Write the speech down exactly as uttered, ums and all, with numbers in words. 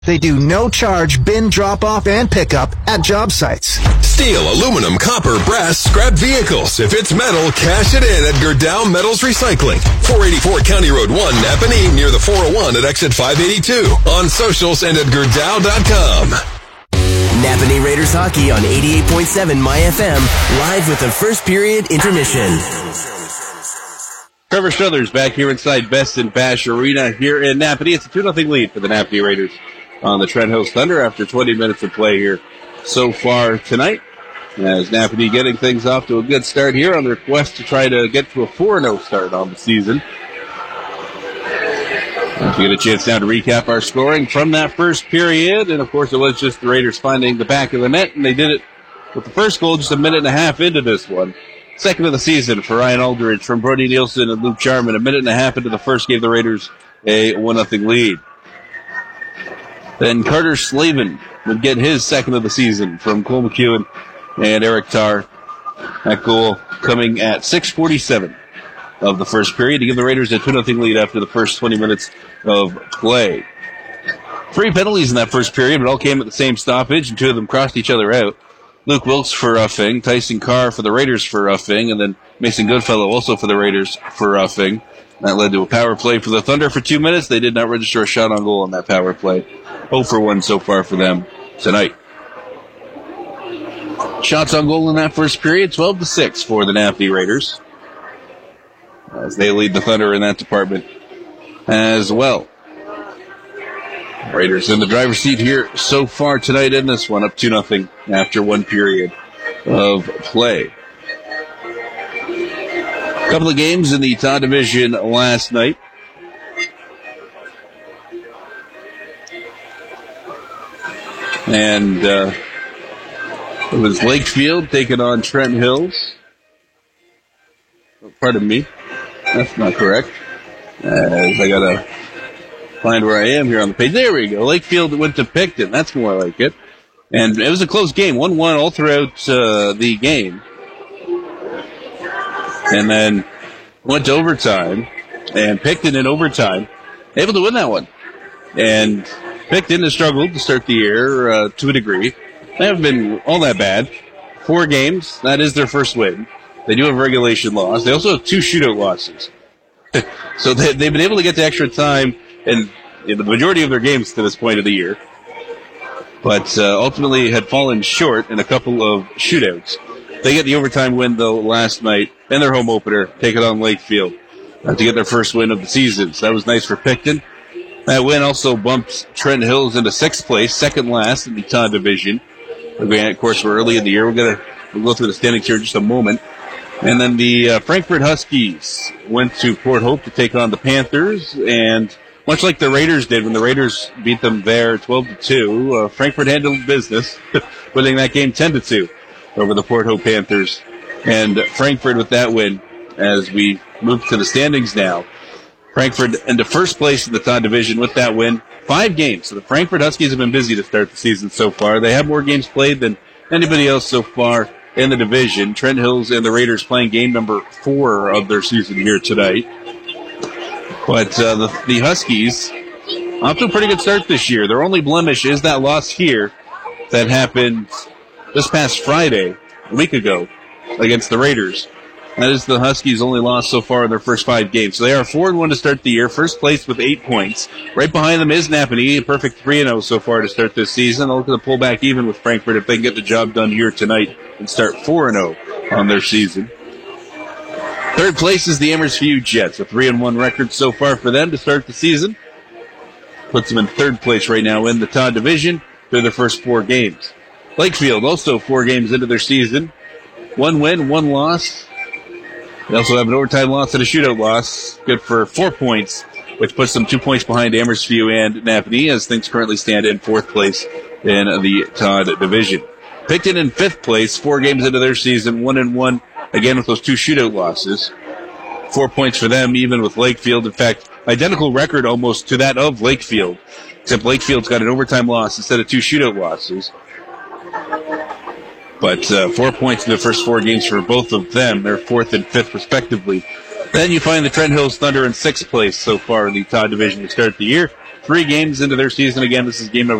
They do no-charge bin drop-off and pickup at job sites. Steel, aluminum, copper, brass, scrap vehicles. If it's metal, cash it in at Gerdau Metals Recycling. four eighty-four County Road one, Napanee, near the four oh one at exit five eighty-two. On socials and at Gerdau dot com. Napanee Raiders hockey on eighty-eight point seven My F M, live with the first period intermission. Trevor Struthers back here inside Best and Bash Arena here in Napanee. It's a two nothing lead for the Napanee Raiders on the Trent Hills Thunder after twenty minutes of play here so far tonight. As Napanee getting things off to a good start here on their quest to try to get to a four oh start on the season. If you get a chance now to recap our scoring from that first period, and of course it was just the Raiders finding the back of the net, and they did it with the first goal just a minute and a half into this one. Second of the season for Ryan Aldridge from Brody Nielsen and Luke Jarman. A minute and a half into the first gave the Raiders a one nothing lead. Then Carter Slavin would get his second of the season from Cole McEwen and Eric Tarr. That goal coming at six forty-seven of the first period to give the Raiders a two nothing lead after the first twenty minutes of play. Three penalties in that first period, but all came at the same stoppage, and two of them crossed each other out. Luke Wilkes for roughing, Tyson Carr for the Raiders for roughing, and then Mason Goodfellow also for the Raiders for roughing. That led to a power play for the Thunder for two minutes. They did not register a shot on goal on that power play. oh for one so far for them tonight. Shots on goal in that first period, twelve to six for the Napanee Raiders, as they lead the Thunder in that department as well. Raiders in the driver's seat here so far tonight in this one, up two nothing after one period of play. A couple of games in the Todd Division last night. And uh, it was Lakefield taking on Trent Hills. Oh, pardon me. That's not correct. As I gotta find where I am here on the page. There we go. Lakefield went to Picton. That's more like it. And it was a close game. one one all throughout uh, the game. And then went to overtime. And Picton in overtime, able to win that one. And Picton has struggled to start the year uh, to a degree. They haven't been all that bad. Four games. That is their first win. They do have a regulation loss. They also have two shootout losses. So they, they've been able to get to extra time in, in the majority of their games to this point of the year. But uh, ultimately had fallen short in a couple of shootouts. They get the overtime win, though, last night in their home opener, take it on Lakefield uh, to get their first win of the season. So that was nice for Picton. That win also bumped Trent Hills into sixth place, second last in the Todd Division. Again, of course, we're early in the year. We're going to we'll go through the standings here in just a moment. And then the uh, Frankfort Huskies went to Port Hope to take on the Panthers, and much like the Raiders did when the Raiders beat them there twelve to two, uh, Frankfort handled business, winning that game ten to two over the Port Hope Panthers. And Frankfort with that win, as we move to the standings now. Frankfort into first place in the Todd Division with that win. Five games. So the Frankfort Huskies have been busy to start the season so far. They have more games played than anybody else so far in the division. Trent Hills and the Raiders playing game number four of their season here tonight. But uh, the, the Huskies off to a pretty good start this year. Their only blemish is that loss here that happened this past Friday, a week ago, against the Raiders. That is the Huskies' only loss so far in their first five games. So they are four and one to start the year, first place with eight points. Right behind them is Napanee, a perfect three and oh so far to start this season. They'll look to pull back even with Frankfort if they can get the job done here tonight and start four and oh on their season. Third place is the Amherst-View Jets, a three and one record so far for them to start the season. Puts them in third place right now in the Todd Division through their first four games. Lakefield also four games into their season. One win, one loss. They also have an overtime loss and a shootout loss. Good for four points, which puts them two points behind Amherst-View and Napanee as things currently stand in fourth place in the Todd Division. Picton in fifth place, four games into their season, one and one, again with those two shootout losses. Four points for them, even with Lakefield. In fact, identical record almost to that of Lakefield, except Lakefield's got an overtime loss instead of two shootout losses. But uh, four points in the first four games for both of them. They're fourth and fifth, respectively. Then you find the Trent Hills Thunder in sixth place so far in the Todd Division to start the year. three games into their season. Again, this is game number